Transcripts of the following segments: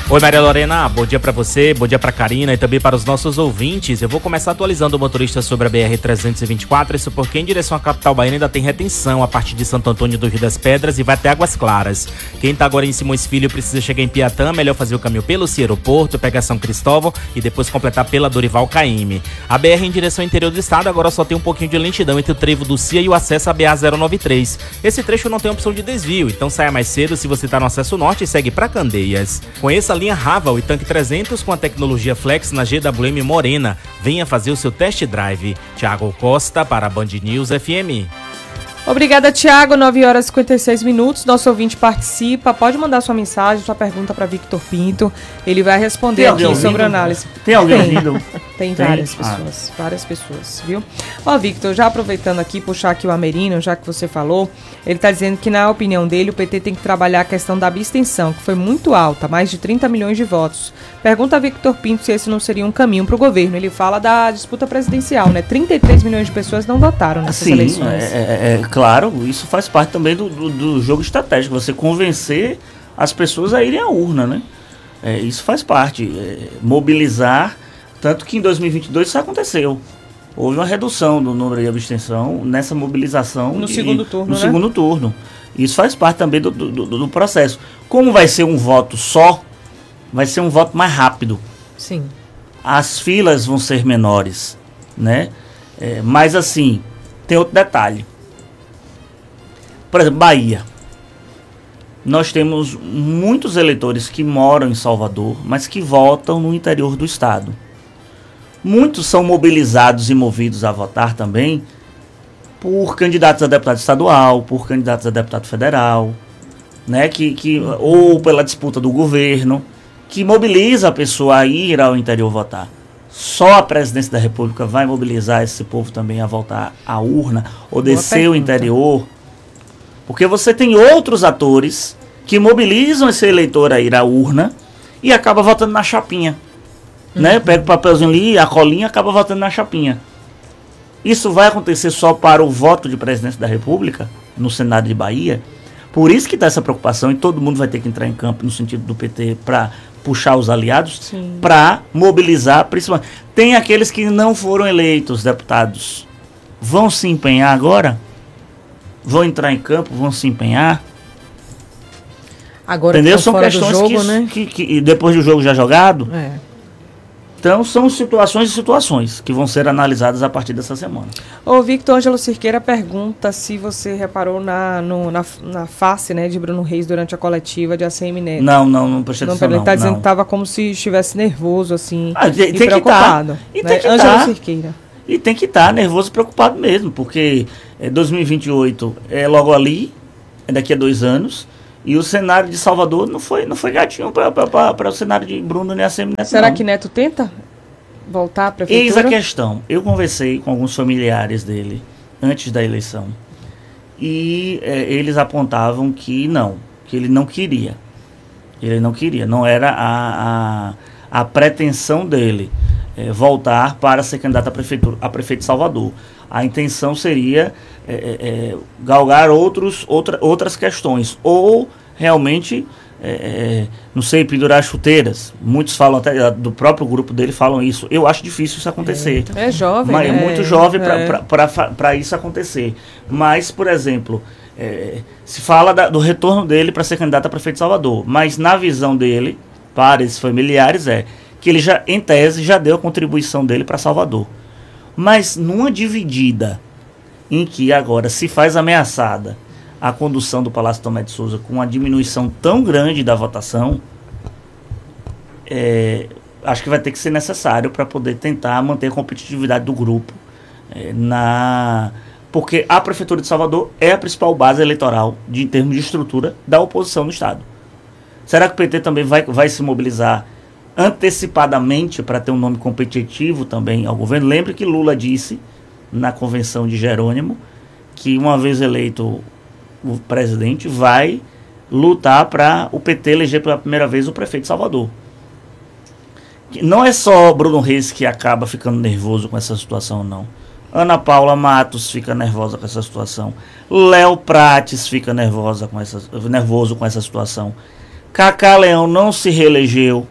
Oi, Maria Lorena, bom dia pra você, bom dia pra Karina e também para os nossos ouvintes. Eu vou começar atualizando o motorista sobre a BR-324, isso porque em direção à capital baiana ainda tem retenção a partir de Santo Antônio do Rio das Pedras e vai até Águas Claras. Quem tá agora em Simões Filho precisa chegar em Piatã, melhor fazer o caminho pelo Aeroporto, pegar São Cristóvão e depois completar pela Dorival Caymmi. A BR em direção ao interior do estado agora só tem um pouquinho de lentidão entre o trevo do CIA e o acesso à BA-093. Esse trecho não tem opção de desvio, então saia mais cedo se você tá no acesso norte e segue pra Candeias. Conheça a linha Raval e Tanque 300 com a tecnologia Flex na GWM Morena. Venha fazer o seu test drive. Thiago Costa para a Band News FM. Obrigada, Thiago. 9h56. Nosso ouvinte participa. Pode mandar sua mensagem, sua pergunta para Victor Pinto. Ele vai responder aqui sobre a análise. Tem alguém ouvindo? Tem várias pessoas, viu? Ó, Victor, já aproveitando aqui, puxar aqui o Amerino, já que você falou, ele está dizendo que, na opinião dele, o PT tem que trabalhar a questão da abstenção, que foi muito alta, mais de 30 milhões de votos. Pergunta a Victor Pinto se esse não seria um caminho para o governo. Ele fala da disputa presidencial, né? 33 milhões de pessoas não votaram nessas eleições. Claro, isso faz parte também do jogo estratégico, você convencer as pessoas a irem à urna, né? Isso faz parte, mobilizar, tanto que em 2022 isso aconteceu. Houve uma redução do número de abstenção nessa mobilização. No segundo turno, no segundo turno. Isso faz parte também do processo. Como vai ser um voto só, vai ser um voto mais rápido. Sim. As filas vão ser menores, né? Mas assim, tem outro detalhe. Por exemplo, Bahia. Nós temos muitos eleitores que moram em Salvador, mas que votam no interior do estado. Muitos são mobilizados e movidos a votar também por candidatos a deputado estadual, por candidatos a deputado federal, né? Ou pela disputa do governo, que mobiliza a pessoa a ir ao interior votar. Só a presidência da República vai mobilizar esse povo também a voltar à urna ou descer o interior. Porque você tem outros atores que mobilizam esse eleitor a ir à urna e acaba votando na chapinha. Né? Pega o papelzinho ali, a colinha, acaba votando na chapinha. Isso vai acontecer só para o voto de presidente da República, no Senado de Bahia. Por isso que está essa preocupação e todo mundo vai ter que entrar em campo no sentido do PT para puxar os aliados, para mobilizar, principalmente. Tem aqueles que não foram eleitos deputados. Vão se empenhar agora? Vão entrar em campo, vão se empenhar? Agora entendeu? Que são questões jogo, né? que depois do jogo já jogado. Então são situações que vão ser analisadas a partir dessa semana. O Victor Ângelo Cirqueira pergunta se você reparou na face, né, de Bruno Reis durante a coletiva de ACM Neto. Não prestei atenção. Ele está dizendo que estava como se estivesse nervoso, assim, e preocupado. Ângelo Cirqueira. E tem que estar nervoso e preocupado mesmo, porque 2028 é logo ali, é daqui a 2 anos. E o cenário de Salvador não foi gatinho para o cenário de Bruno nem ACM Neto. Será que Neto tenta voltar à prefeitura? Eis a questão. Eu conversei com alguns familiares dele antes da eleição. E eles apontavam que ele não queria. Ele não queria. Não era a pretensão dele voltar para ser candidato a prefeito de Salvador. A intenção seria galgar outras questões. Ou realmente, não sei, pendurar chuteiras. Muitos falam, até do próprio grupo dele, falam isso. Eu acho difícil isso acontecer. É jovem, mas é muito jovem para isso acontecer. Mas, por exemplo, se fala do retorno dele para ser candidato a prefeito de Salvador. Mas na visão dele, para esses familiares, que ele já, em tese, já deu a contribuição dele para Salvador. Mas numa dividida em que agora se faz ameaçada a condução do Palácio Tomé de Souza com uma diminuição tão grande da votação, acho que vai ter que ser necessário para poder tentar manter a competitividade do grupo. Porque a Prefeitura de Salvador é a principal base eleitoral em termos de estrutura da oposição no Estado. Será que o PT também vai se mobilizar antecipadamente para ter um nome competitivo também ao governo? Lembre que Lula disse na convenção de Jerônimo que uma vez eleito o presidente vai lutar para o PT eleger pela primeira vez o prefeito de Salvador. Não é só Bruno Reis que acaba ficando nervoso com essa situação, não. Ana Paula Matos fica nervosa com essa situação. Léo Prates fica nervoso com essa situação. Cacá Leão não se reelegeu.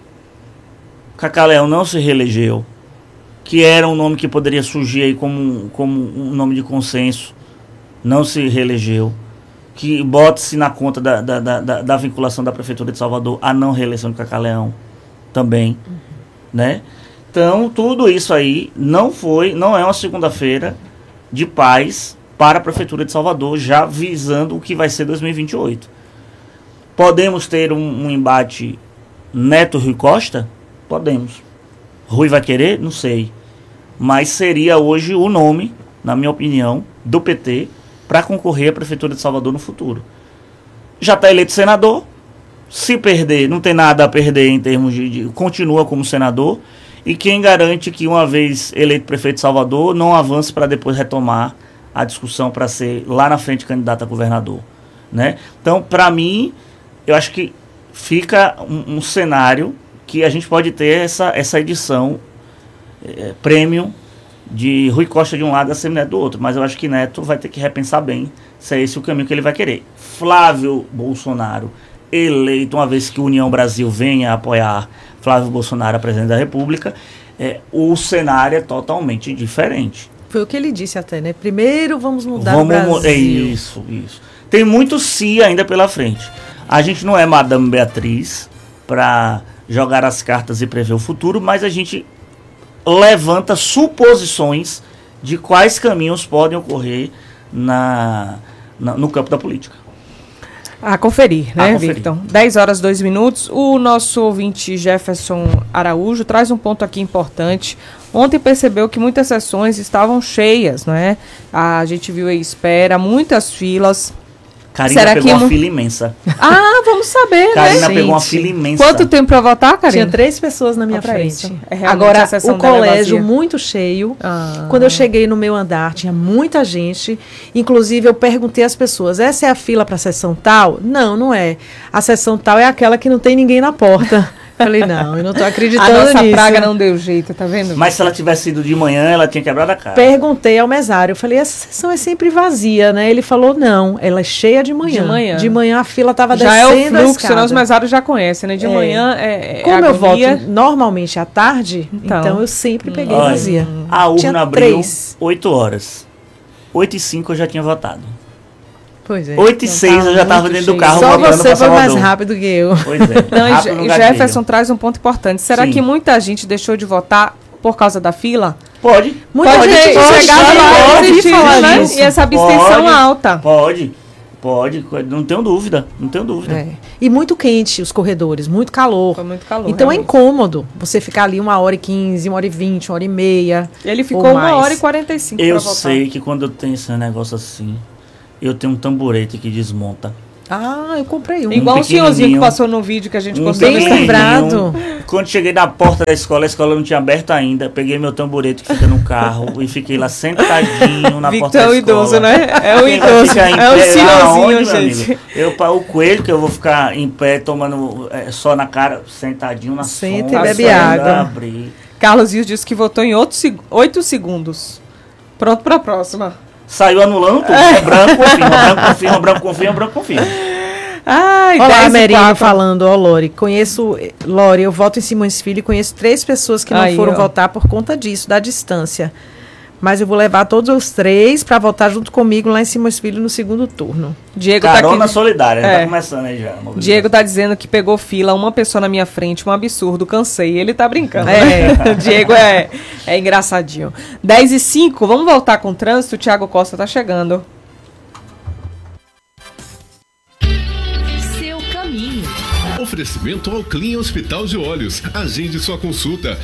Que era um nome que poderia surgir aí como um nome de consenso. Não se reelegeu. Que bote-se na conta da vinculação da Prefeitura de Salvador a não reeleição de Cacá Leão também, né? Então, tudo isso aí não é uma segunda-feira de paz para a Prefeitura de Salvador, já visando o que vai ser 2028. Podemos ter um embate Neto-Rui Costa? Podemos. Rui vai querer? Não sei. Mas seria hoje o nome, na minha opinião, do PT para concorrer à Prefeitura de Salvador no futuro. Já está eleito senador. Se perder, não tem nada a perder em termos de continua como senador. E quem garante que, uma vez eleito prefeito de Salvador, não avance para depois retomar a discussão para ser lá na frente candidato a governador, né? Então, para mim, eu acho que fica um cenário que a gente pode ter essa edição premium de Rui Costa de um lado e Semineto do outro. Mas eu acho que Neto vai ter que repensar bem se é esse o caminho que ele vai querer. Flávio Bolsonaro, eleito, uma vez que a União Brasil venha apoiar Flávio Bolsonaro a presidente da República, o cenário é totalmente diferente. Foi o que ele disse até, né? Primeiro vamos mudar o Brasil. Isso. Tem muito se ainda pela frente. A gente não é Madame Beatriz para jogar as cartas e prever o futuro, mas a gente levanta suposições de quais caminhos podem ocorrer no campo da política. A conferir, né, Victor? 10 horas 2 minutos. O nosso ouvinte Jefferson Araújo traz um ponto aqui importante. Ontem percebeu que muitas sessões estavam cheias, não é? A gente viu aí espera, muitas filas. Karina pegou uma fila imensa. Ah, vamos saber, né? Karina pegou uma fila imensa. Quanto tempo para votar, Karina? Tinha 3 pessoas na minha frente. Agora, o colégio muito cheio. Quando eu cheguei no meu andar, tinha muita gente. Inclusive, eu perguntei às pessoas, essa é a fila para a sessão tal? Não, não é. A sessão tal é aquela que não tem ninguém na porta. Falei, não, eu não tô acreditando nisso. A nossa praga não deu jeito, tá vendo? Mas se ela tivesse ido de manhã, ela tinha quebrado a cara. Perguntei ao mesário, eu falei, essa sessão é sempre vazia, né? Ele falou, não, ela é cheia de manhã. De manhã a fila tava descendo a escada. Já é o fluxo, os mesários já conhecem, né? De manhã como eu voto normalmente à tarde, então eu sempre peguei vazia. A urna abriu 8 horas. 8h05 eu já tinha votado. Pois é. 8h06 eu já estava dentro do carro. Só você foi mais rápido que eu. Pois é. Não, e Jefferson traz um ponto importante. Será que muita gente deixou de votar por causa da fila? Pode. Muita gente chegava lá né? E essa abstenção alta. Pode, não tenho dúvida. E muito quente os corredores, muito calor. Foi muito calor. Então é incômodo você ficar ali 1h15, 1h20, 1h30. Ele ficou 1h45 para votar. Eu sei que quando eu tenho esse negócio assim, eu tenho um tamborete que desmonta. Ah, eu comprei um. Igual o senhorzinho que passou no vídeo que a gente postou. Bem lembrado. Quando cheguei na porta da escola, a escola não tinha aberto ainda. Peguei meu tamborete que fica no carro e fiquei lá sentadinho na porta da escola. Victor é o idoso, né? É o idoso. É o senhorzinho, gente. O coelho, que eu vou ficar em pé tomando só na cara, sentadinho na sombra. Senta e bebe água. Carlos Rios disse que votou em 8 segundos. Pronto para a próxima. Saiu anulando tudo. Branco confirma. Ai, olá, Merino falando, Lori. Lori, eu voto em Simões Filho e conheço 3 pessoas que não foram votar por conta disso, da distância. Mas eu vou levar todos os 3 para votar junto comigo lá em Simões Filho no segundo turno. Diego Carona tá aqui... solidária, tá começando aí já. Diego tá dizendo que pegou fila, uma pessoa na minha frente, um absurdo, cansei. Ele tá brincando. Né? Diego é engraçadinho. 10h05, vamos voltar com o trânsito. O Thiago Costa tá chegando. Oferecimento ao Clean Hospital de Olhos. Agende sua consulta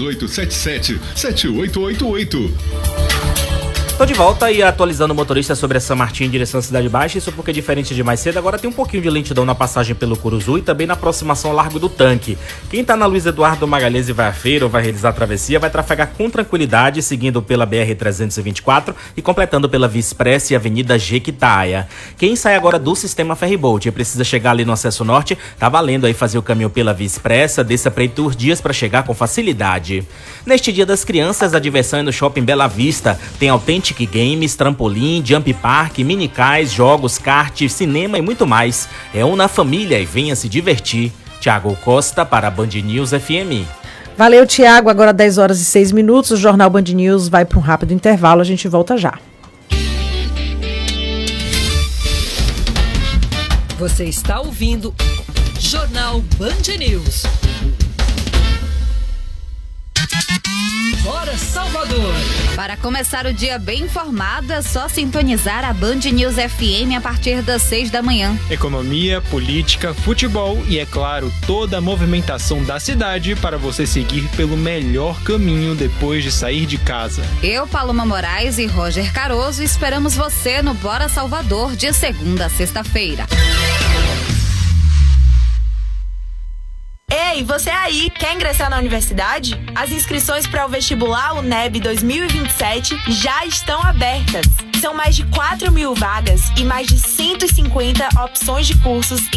3877-7888. Tô de volta e atualizando o motorista sobre a São Martim em direção à Cidade Baixa. Isso porque, diferente de mais cedo, agora tem um pouquinho de lentidão na passagem pelo Curuzu e também na aproximação ao Largo do Tanque. Quem tá na Luiz Eduardo Magalhães e vai à feira ou vai realizar a travessia vai trafegar com tranquilidade, seguindo pela BR-324 e completando pela Via Expressa e Avenida Jequitaia. Quem sai agora do sistema Ferryboat e precisa chegar ali no acesso norte, tá valendo aí fazer o caminho pela Via Expressa, desça para Heitor Dias para chegar com facilidade. Neste Dia das Crianças, a diversão é no Shopping Bela Vista. Tem autêntica Kinetic Games, trampolim, jump park, minicais, jogos, kart, cinema e muito mais. É Na Família e venha se divertir. Thiago Costa para Band News FM. Valeu, Thiago. Agora 10 horas e 6 minutos. O Jornal Band News vai para um rápido intervalo. A gente volta já. Você está ouvindo Jornal Band News. Bora, Salvador! Para começar o dia bem informado, é só sintonizar a Band News FM a partir das 6 da manhã. Economia, política, futebol e, é claro, toda a movimentação da cidade para você seguir pelo melhor caminho depois de sair de casa. Eu, Paloma Moraes e Roger Caroso esperamos você no Bora Salvador de segunda a sexta-feira. Ei, você aí, quer ingressar na universidade? As inscrições para o vestibular UNEB 2027 já estão abertas. São mais de 4.000 vagas e mais de 150 opções de cursos